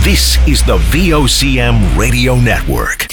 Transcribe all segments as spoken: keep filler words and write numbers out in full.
This is the V O C M Radio Network.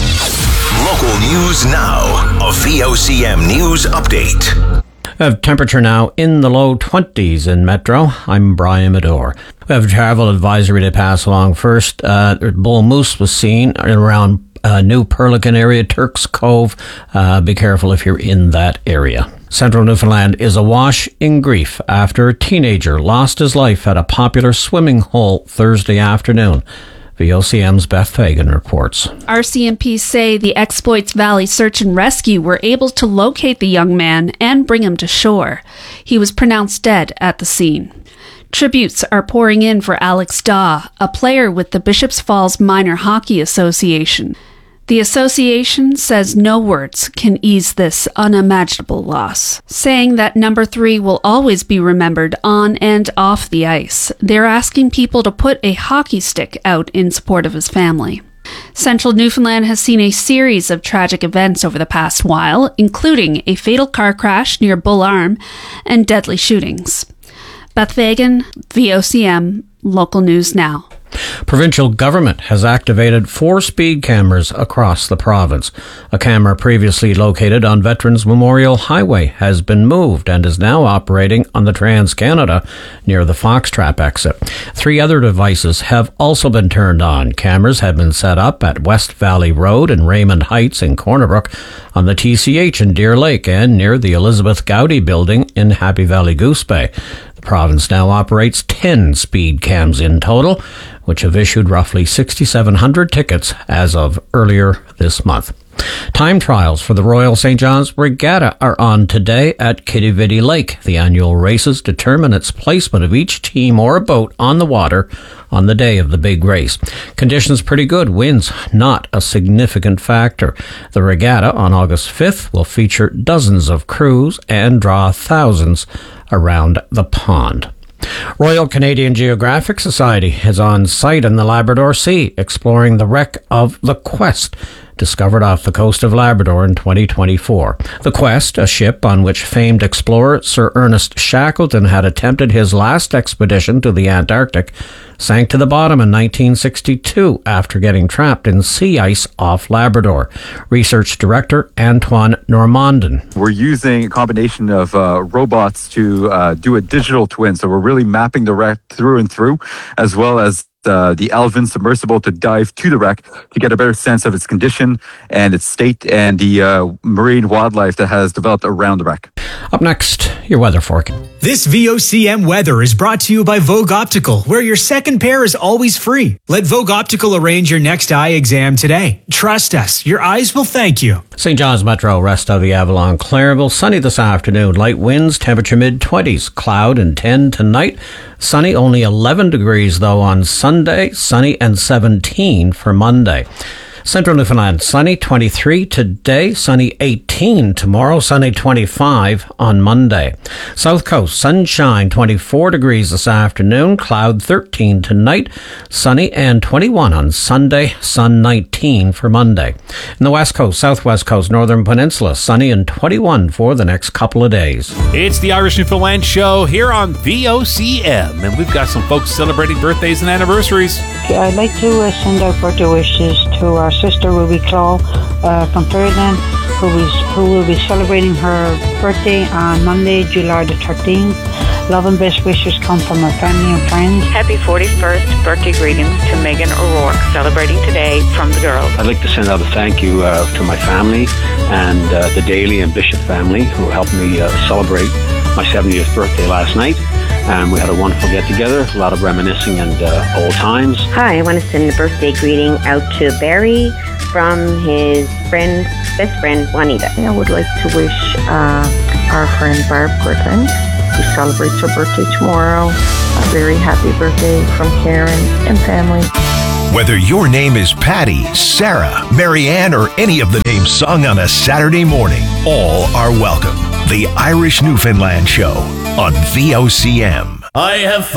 Local news now. A V O C M News Update. We have temperature now in the low twenties in Metro. I'm Brian Medore. We have a travel advisory to pass along first. Uh, bull moose was seen around uh, New Perlican area, Turks Cove. Uh, be careful if you're in that area. Central Newfoundland is awash in grief after a teenager lost his life at a popular swimming hole Thursday afternoon. V O C M's Beth Fagan reports. R C M P say the Exploits Valley Search and Rescue were able to locate the young man and bring him to shore. He was pronounced dead at the scene. Tributes are pouring in for Alex Daw, a player with the Bishops Falls Minor Hockey Association. The association says no words can ease this unimaginable loss, saying that number three will always be remembered on and off the ice. They're asking people to put a hockey stick out in support of his family. Central Newfoundland has seen a series of tragic events over the past while, including a fatal car crash near Bull Arm and deadly shootings. Beth Fagan, V O C M, Local News Now. Provincial government has activated four speed cameras across the province. A camera previously located on Veterans Memorial Highway has been moved and is now operating on the Trans-Canada near the Foxtrap exit. Three other devices have also been turned on. Cameras have been set up at West Valley Road and Raymond Heights in Corner Brook, on the T C H in Deer Lake, and near the Elizabeth Gowdy building in Happy Valley Goose Bay. The province now operates ten speed cams in total, which have issued roughly six thousand seven hundred tickets as of earlier this month. Time trials for the Royal Saint John's Regatta are on today at Kitivity Lake. The annual races determine its placement of each team or boat on the water on the day of the big race. Conditions pretty good. Winds not a significant factor. The regatta on August fifth will feature dozens of crews and draw thousands around the pond. Royal Canadian Geographic Society is on site in the Labrador Sea, exploring the wreck of the Quest, discovered off the coast of Labrador in twenty twenty-four. The Quest, a ship on which famed explorer Sir Ernest Shackleton had attempted his last expedition to the Antarctic, sank to the bottom in nineteen sixty-two after getting trapped in sea ice off Labrador. Research Director Antoine Normandin. We're using a combination of uh, robots to uh, do a digital twin, so we're really mapping the wreck through and through, as well as Uh, the Alvin submersible to dive to the wreck to get a better sense of its condition and its state and the uh, marine wildlife that has developed around the wreck. Up next, your weather forecast. This V O C M weather is brought to you by Vogue Optical, where your second pair is always free. Let Vogue Optical arrange your next eye exam today. Trust us, your eyes will thank you. Saint John's Metro, rest of the Avalon, Clairville, sunny this afternoon. Light winds, temperature mid-twenties. Cloud and ten tonight. Sunny, only eleven degrees though on Sunday. Sunny and seventeen for Monday. Central Newfoundland, sunny, twenty-three today, sunny eighteen tomorrow, sunny twenty-five on Monday. South Coast, sunshine, twenty-four degrees this afternoon, cloud thirteen tonight, sunny and twenty-one on Sunday, sun nineteen for Monday. In the West Coast, Southwest Coast, Northern Peninsula, sunny and twenty-one for the next couple of days. It's the Irish Newfoundland Show here on V O C M, and we've got some folks celebrating birthdays and anniversaries. I'd like to uh, send out birthday wishes to our sister Ruby Claw uh, from Ferryland, who is who will be celebrating her birthday on Monday, July the thirteenth. Love and best wishes come from her family and friends. Happy forty-first birthday greetings to Megan O'Rourke, celebrating today from the girls. I'd like to send out a thank you uh, to my family and uh, the Daly and Bishop family who helped me uh, celebrate my seventieth birthday last night. And we had a wonderful get-together, a lot of reminiscing and uh, old times. Hi, I want to send a birthday greeting out to Barry from his friend, best friend, Juanita. I would like to wish uh, our friend Barb Griffin, who celebrates her birthday tomorrow, a very happy birthday from Karen and family. Whether your name is Patty, Sarah, Marianne, or any of the names sung on a Saturday morning, all are welcome. The Irish Newfoundland Show on V O C M. I have